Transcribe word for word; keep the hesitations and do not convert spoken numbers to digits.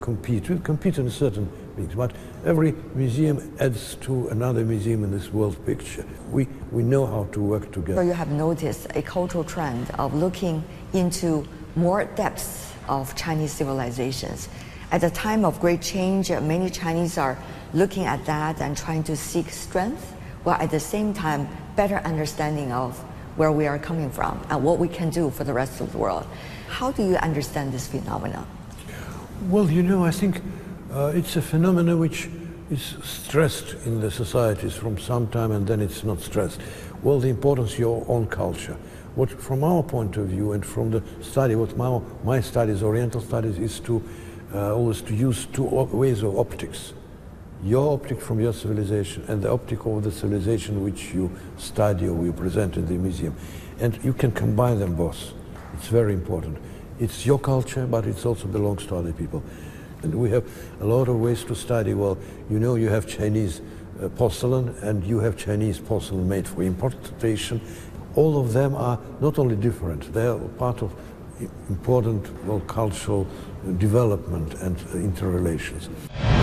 compete. We compete in certain things, but every museum adds to another museum in this world picture. We, we know how to work together. So you have noticed a cultural trend of looking into more depths of Chinese civilizations. At a time of great change, many Chinese are looking at that and trying to seek strength, while at the same time, better understanding of where we are coming from and what we can do for the rest of the world. How do you understand this phenomenon? Well, you know, I think uh, it's a phenomenon which is stressed in the societies from some time, and then it's not stressed. Well, the importance of your own culture. What, from our point of view, and from the study, what my, my studies, Oriental studies, is to uh, always to use two ways of optics. Your optic from your civilization and the optic of the civilization which you study or you present in the museum. And you can combine them both. It's very important. It's your culture, but it also belongs to other people. And we have a lot of ways to study. Well, you know, you have Chinese uh, porcelain, and you have Chinese porcelain made for importation. All of them are not only different, they are part of important, well, cultural development and interrelations.